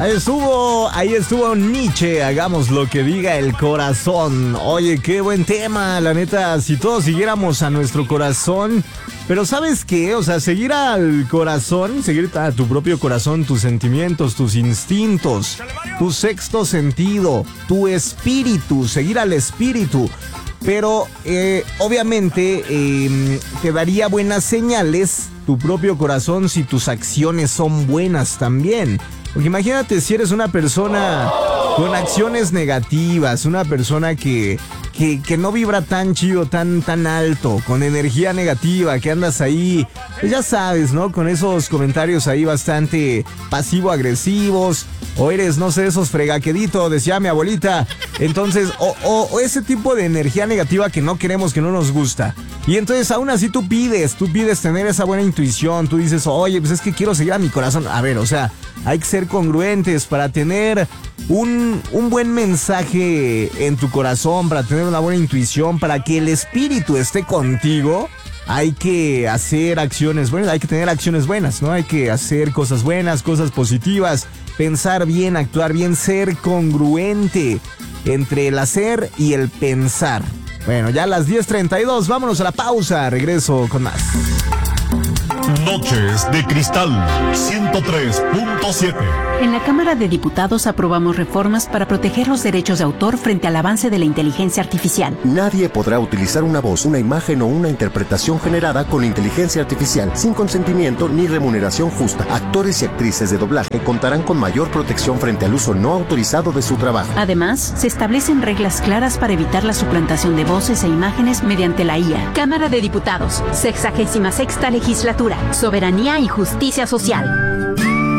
Ahí estuvo Nietzsche, hagamos lo que diga el corazón. Oye, qué buen tema, la neta, si todos siguiéramos a nuestro corazón. Pero ¿sabes qué? O sea, seguir al corazón, seguir a tu propio corazón, tus sentimientos, tus instintos, tu sexto sentido, tu espíritu, seguir al espíritu. Pero obviamente te daría buenas señales tu propio corazón si tus acciones son buenas también. Porque imagínate si eres una persona con acciones negativas, una persona que no vibra tan chido, tan alto, con energía negativa, que andas ahí, pues ya sabes, ¿no? Con esos comentarios ahí bastante pasivo-agresivos, o eres, no sé, esos fregaqueditos, decía mi abuelita. Entonces, o ese tipo de energía negativa que no queremos, que no nos gusta. Y entonces aún así tú pides tener esa buena intuición, tú dices, oye, pues es que quiero seguir a mi corazón. A ver, o sea, hay que ser congruentes para tener un buen mensaje en tu corazón, para tener una buena intuición, para que el espíritu esté contigo. Hay que hacer acciones buenas, hay que tener acciones buenas, ¿no? Hay que hacer cosas buenas, cosas positivas, pensar bien, actuar bien, ser congruente entre el hacer y el pensar. Bueno, ya a las 10:32, vámonos a la pausa, regreso con más. Noches de Cristal 103.7. En la Cámara de Diputados aprobamos reformas para proteger los derechos de autor frente al avance de la inteligencia artificial. Nadie podrá utilizar una voz, una imagen o una interpretación generada con inteligencia artificial sin consentimiento ni remuneración justa. Actores y actrices de doblaje contarán con mayor protección frente al uso no autorizado de su trabajo. Además, se establecen reglas claras para evitar la suplantación de voces e imágenes mediante la IA. Cámara de Diputados, 66ª Legislatura. Soberanía y justicia social.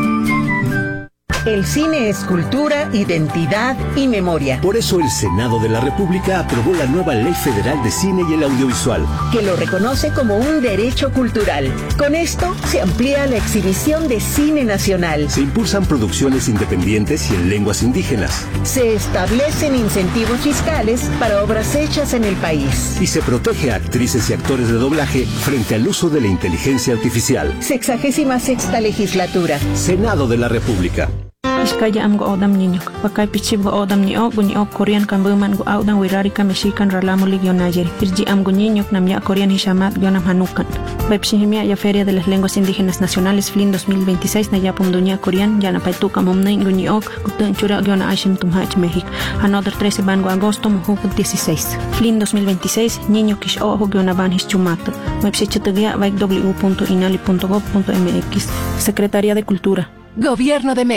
El cine es cultura, identidad y memoria. Por eso el Senado de la República aprobó la nueva Ley Federal de Cine y el Audiovisual, que lo reconoce como un derecho cultural. Con esto se amplía la exhibición de cine nacional. Se impulsan producciones independientes y en lenguas indígenas. Se establecen incentivos fiscales para obras hechas en el país. Y se protege a actrices y actores de doblaje frente al uso de la inteligencia artificial. 66ª Legislatura. Senado de la República. Iskaya am go odam niñok, pakay pichib go odam niok Korean kan buman go audan wirari ka Mexican ralamulig yonayer. Irji am go niñok nam ya Korean hishamat yonam hanukan. Webshihimia ya Feria de las Lenguas Indígenas Nacionales FLIN 2026 na yapum dunia Korean yana paituka momnain go niok kutun chura yona ashim tumhach México. Another 13 ban go agosto muhuk 16. FLIN 2026 niño kish ojo yona ban hischumato. Webshichatugia www.inali.gov.mx. Secretaría de Cultura. Gobierno de México.